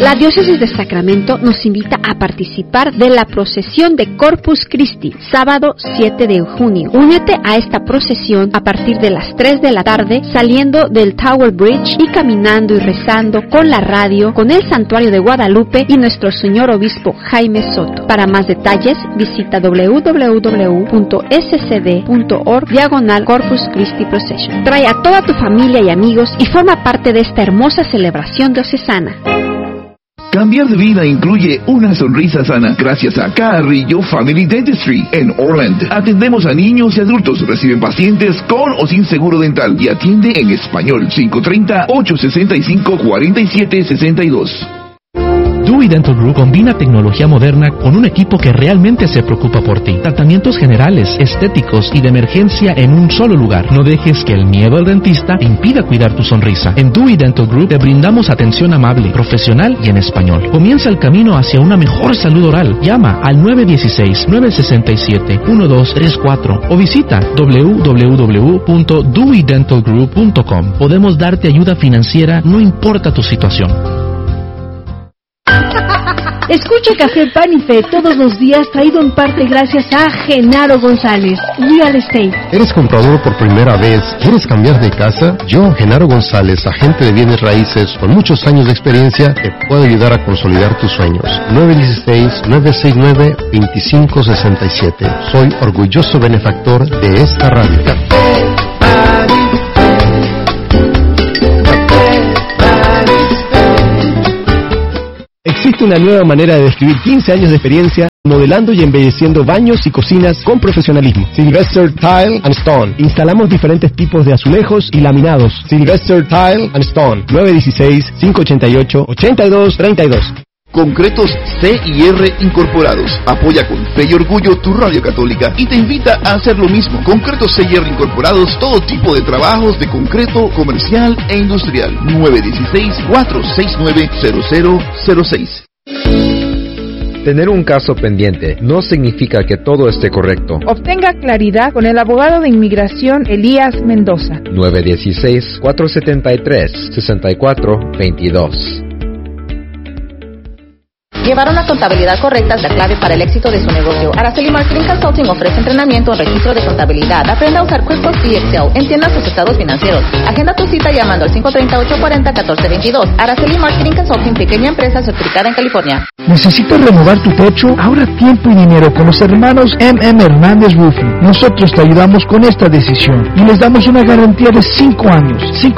La Diócesis de Sacramento nos invita a participar de la procesión de Corpus Christi, sábado 7 de junio. Únete a esta procesión a partir de las 3 de la tarde, saliendo del Tower Bridge y caminando y rezando con la radio, con el Santuario de Guadalupe y nuestro Señor Obispo Jaime Soto. Para más detalles, visita www.scd.org/Corpus Christi Procession. Trae a toda tu familia y amigos y forma parte de esta hermosa celebración diocesana. Cambiar de vida incluye una sonrisa sana gracias a Carrillo Family Dentistry en Orland. Atendemos a niños y adultos, reciben pacientes con o sin seguro dental y atiende en español. 530-865-4762. Dewey Dental Group combina tecnología moderna con un equipo que realmente se preocupa por ti. Tratamientos generales, estéticos y de emergencia en un solo lugar. No dejes que el miedo al dentista te impida cuidar tu sonrisa. En Dewey Dental Group te brindamos atención amable, profesional y en español. Comienza el camino hacia una mejor salud oral. Llama al 916-967-1234 o visita www.deweydentalgroup.com. Podemos darte ayuda financiera, no importa tu situación. Escucha Café Pan y Fe todos los días, traído en parte gracias a Genaro González, Real Estate. ¿Eres comprador por primera vez? ¿Quieres cambiar de casa? Yo, Genaro González, agente de bienes raíces con muchos años de experiencia, te puedo ayudar a consolidar tus sueños. 916-969-2567. Soy orgulloso benefactor de esta radio. Existe una nueva manera de describir 15 años de experiencia modelando y embelleciendo baños y cocinas con profesionalismo. Sylvester Tile and Stone. Instalamos diferentes tipos de azulejos y laminados. Sylvester Tile and Stone. 916-588-8232. Concretos C&R Incorporados. Apoya con fe y orgullo tu radio católica y te invita a hacer lo mismo. Concretos C&R Incorporados, todo tipo de trabajos de concreto comercial e industrial. 916-469-0006. Tener un caso pendiente no significa que todo esté correcto. Obtenga claridad con el abogado de inmigración Elías Mendoza. 916-473-6422. Llevar una contabilidad correcta es la clave para el éxito de su negocio. Araceli Marketing Consulting ofrece entrenamiento en registro de contabilidad. Aprenda a usar QuickBooks y Excel. Entienda sus estados financieros. Agenda tu cita llamando al 530-840-1422. Araceli Marketing Consulting, pequeña empresa certificada en California. ¿Necesitas renovar tu techo? Ahorra tiempo y dinero con los hermanos M.M. Hernández Roofing. Nosotros te ayudamos con esta decisión y les damos una garantía de 5 años.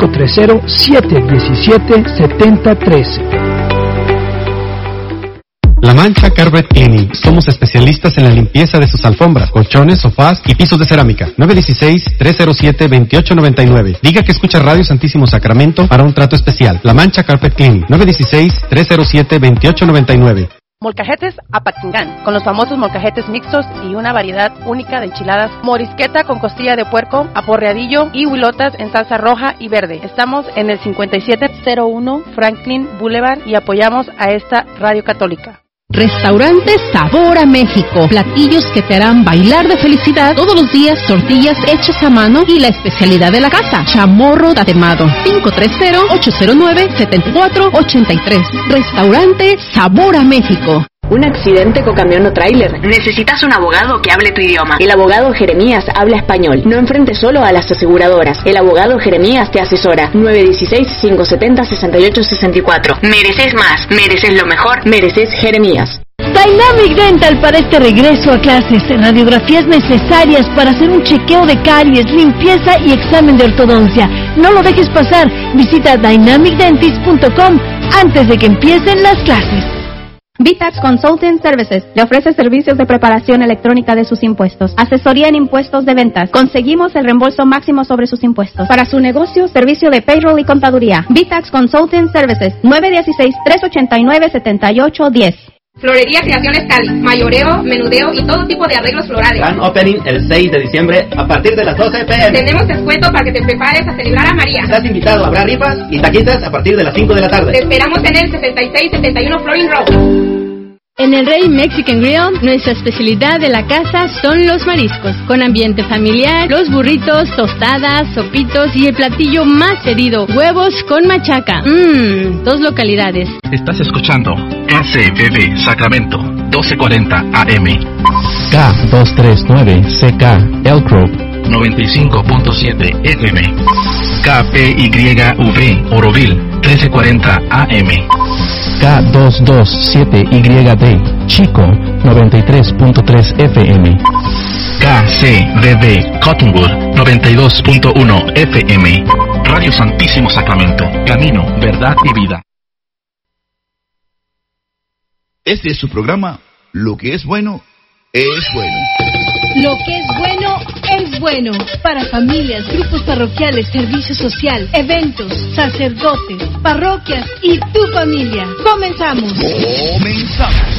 530-717-7013. La Mancha Carpet Cleaning. Somos especialistas en la limpieza de sus alfombras, colchones, sofás y pisos de cerámica. 916-307-2899. Diga que escucha Radio Santísimo Sacramento para un trato especial. La Mancha Carpet Cleaning. 916-307-2899. Molcajetes Apatzingán, con los famosos molcajetes mixtos y una variedad única de enchiladas, morisqueta con costilla de puerco, aporreadillo y huilotas en salsa roja y verde. Estamos en el 5701 Franklin Boulevard y apoyamos a esta radio católica. Restaurante Sabor a México. Platillos que te harán bailar de felicidad todos los días, tortillas hechas a mano y la especialidad de la casa, chamorro tatemado. 530-809-7483. Restaurante Sabor a México. Un accidente con camión o tráiler. Necesitas un abogado que hable tu idioma. El abogado Jeremías habla español. No enfrentes solo a las aseguradoras. El abogado Jeremías te asesora. 916-570-6864. Mereces más. Mereces lo mejor. Mereces Jeremías. Dynamic Dental para este regreso a clases. Radiografías necesarias para hacer un chequeo de caries, limpieza y examen de ortodoncia. No lo dejes pasar. Visita dynamicdentist.com antes de que empiecen las clases. VTax Consulting Services le ofrece servicios de preparación electrónica de sus impuestos, asesoría en impuestos de ventas. Conseguimos el reembolso máximo sobre sus impuestos. Para su negocio, servicio de payroll y contaduría. VTax Consulting Services, 916-389-7810. Florería Creaciones Cali, mayoreo, menudeo y todo tipo de arreglos florales. Gran opening el 6 de diciembre a partir de las 12 p.m. Tenemos descuento para que te prepares a celebrar a María. Estás invitado, habrá rifas y taquitas a partir de las 5 de la tarde. Te esperamos en el 6671 Florin Road. En el Rey Mexican Grill, nuestra especialidad de la casa son los mariscos, con ambiente familiar, los burritos, tostadas, sopitos y el platillo más pedido, huevos con machaca. 2 localidades. Estás escuchando KCBB Sacramento, 1240 AM. K239CK Elk Grove, 95.7 FM. KPYV Oroville, 1340 AM. K227YD Chico, 93.3 FM. KCBB Cottonwood, 92.1 FM. Radio Santísimo Sacramento, camino, verdad y vida. Este es su programa, Lo que es bueno, es bueno. Lo que es bueno, es bueno. Para familias, grupos parroquiales, servicio social, eventos, sacerdotes, parroquias y tu familia. ¡Comenzamos! ¡Comenzamos!